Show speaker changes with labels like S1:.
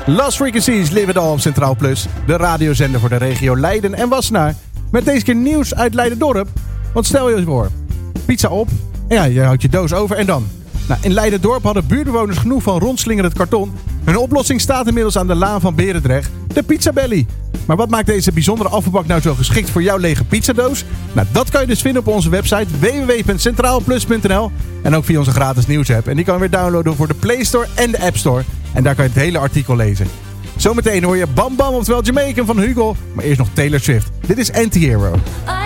S1: Last Frequencies, Live It All op Centraal Plus. De radiozender voor de regio Leiden en Wassenaar. Met deze keer nieuws uit Leiden-dorp. Want stel je eens voor, pizza op. En ja, je houdt je doos over en dan. Nou, in Leiden-dorp hadden buurtbewoners genoeg van rondslingerend karton. Hun oplossing staat inmiddels aan de Laan van Berendrecht. De Pizza Belly. Maar wat maakt deze bijzondere afvalbak nou zo geschikt voor jouw lege pizzadoos? Nou, dat kan je dus vinden op onze website www.centraalplus.nl. En ook via onze gratis nieuwsapp. En die kan je weer downloaden voor de Play Store en de App Store. En daar kan je het hele artikel lezen. Zometeen hoor je Bam Bam, oftewel Jamaican van Hugo. Maar eerst nog Taylor Swift. Dit is Anti-Hero.